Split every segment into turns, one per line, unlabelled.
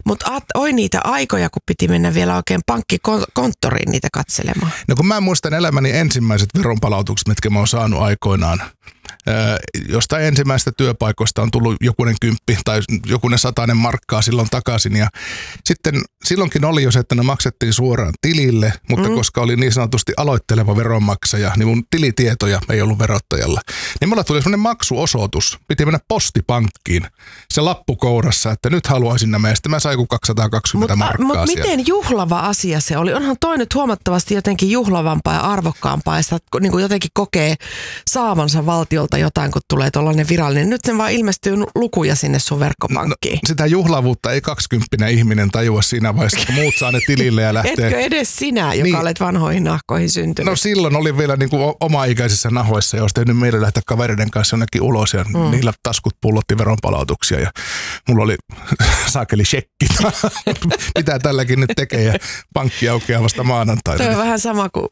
Mutta oi niitä aikoja, kun piti mennä vielä oikein pankkikonttoriin niitä katselemaan.
No kun mä muistan elämäni ensimmäiset veronpalautukset, mitkä mä oon saanut aikoinaan. Jostain ensimmäistä työpaikoista on tullut jokunen 10 tai jokunen 100 markkaa silloin takaisin. Ja sitten silloinkin oli jo se, että ne maksettiin suoraan tilille, mutta koska oli niin sanotusti aloitteleva veronmaksaja, niin mun tilitietoja ei ollut verottajalla. Niin mulla tuli semmoinen maksuosoitus. Piti mennä postipankkiin se lappu kourassa, että nyt haluaisin nämä. Ja sitten mä sain 220 markkaa
Mutta miten juhlava asia se oli? Onhan toi nyt huomattavasti jotenkin juhlavampaa ja arvokkaampaa, ja sitä niin kuin jotenkin kokee saavansa valtiolta jotain, kun tulee tuollainen virallinen. Nyt sen vaan ilmestyy lukuja sinne sun verkkopankkiin.
No, sitä juhlavuutta ei 20 ihminen tajua siinä vaiheessa, kun muut saa ne tilille ja lähtee.
Etkö edes sinä, joka olet vanhoihin nahkoihin syntynyt?
No silloin oli vielä niin kuin oma-ikäisissä nahoissa ja olisi tehnyt meille lähteä kavereiden kanssa jonnekin ulos ja niillä taskut pullotti veronpalautuksia ja mulla oli saakeli shekki. Mitä tälläkin nyt tekee ja pankki aukeaa vasta maanantaina.
Se on vähän sama kuin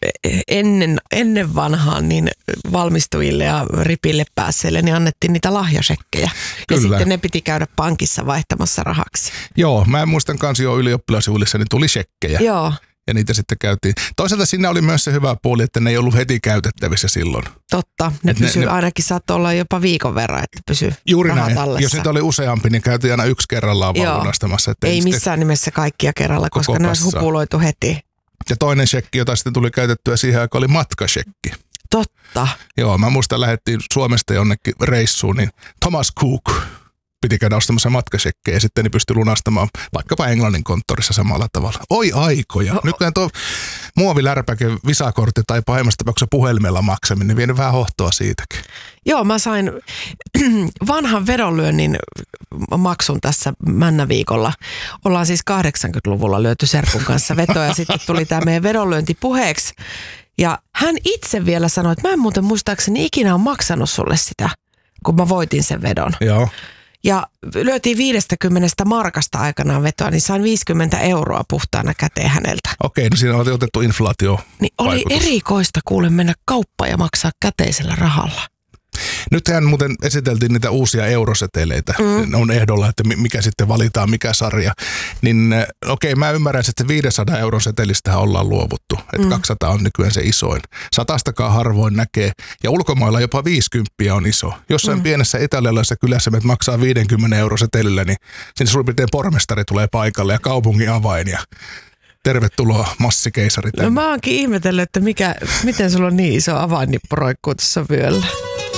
ennen vanhaan niin valmistujille ja ripille päässeille, niin annettiin niitä lahjasekkejä.
Kyllä.
Ja sitten ne piti käydä pankissa vaihtamassa rahaksi.
Joo, mä muistan kanssa jo ylioppilasjuhlissa, niin tuli shekkejä.
Joo.
Ja niitä sitten käytiin. Toisaalta siinä oli myös se hyvä puoli, että ne ei ollut heti käytettävissä silloin.
Totta, ne pysyy ainakin saattoi olla jopa viikon verran, että pysyy
juuri
rahat
näin.
tallessa.
Jos niitä oli useampi, niin käytiin aina yksi kerrallaan vaan lunastamassa.
Ei missään nimessä kaikkia kerralla, koska ne olisi hupuloitu heti.
Ja toinen shekki, jota sitten tuli käytettyä siihen aikaan, oli matkashekki.
Totta.
Joo, mä muistan lähdettiin Suomesta jonnekin reissuun, niin Thomas Cook piti käydä ostamassa matkashekkejä ja sitten ne pystyi lunastamaan vaikkapa Englannin konttorissa samalla tavalla. Oi aikoja. Nykyään tuo muovilärpäke, visakortti tai pahimmassa tapauksessa puhelimella maksaminen, niin vienyt vähän hohtoa siitäkin.
Joo, mä sain vanhan vedonlyönnin maksun tässä männäviikolla. Ollaan siis 80-luvulla lyöty serkun kanssa vetoa ja sitten tuli tämä meidän vedonlyönti puheeksi. Ja hän itse vielä sanoi, että mä en muuten muistaakseni ikinä ole maksanut sulle sitä, kun mä voitin sen vedon.
Joo.
Ja lyötiin 50 markasta aikanaan vetoa, niin sain 50 € puhtaana käteen häneltä.
Okei, no siinä on otettu inflaatio.
Niin oli erikoista kuule mennä kauppaan ja maksaa käteisellä rahalla.
Nythän muuten esiteltiin niitä uusia euroseteleitä. Ne on ehdolla, että mikä sitten valitaan, mikä sarja. Niin okei, mä ymmärrän, että se 500 € setelistähän ollaan luovuttu. Että 200 on nykyään se isoin. 100 harvoin näkee. Ja ulkomailla jopa 50 on iso. Jossain pienessä italialaisessa kylässä me maksaa 50 € setelillä, niin sinne suurin piirtein pormestari tulee paikalle ja kaupungin avain ja tervetuloa massikeisari tänne.
No mä oonkin ihmetellyt, että miten sulla on niin iso avainnippu roikkuu tuossa vyöllä.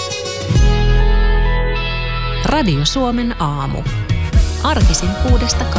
Radio Suomen aamu. Arkisin 6-8.